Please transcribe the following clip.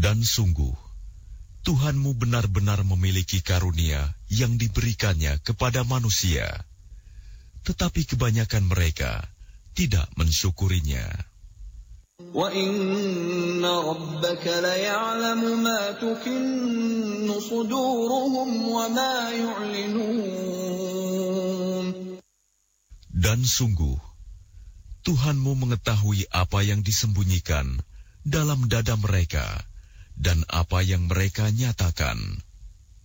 Dan sungguh, Tuhanmu benar-benar memiliki karunia yang diberikannya kepada manusia, tetapi kebanyakan mereka tidak mensyukurinya. وَإِنَّ رَبَّكَ لَيَعْلَمُ مَا تُكِنُّ صُدُورُهُمْ وَمَا يُعْلِنُونَ. Dan sungguh, Tuhanmu mengetahui apa yang disembunyikan dalam dada mereka dan apa yang mereka nyatakan.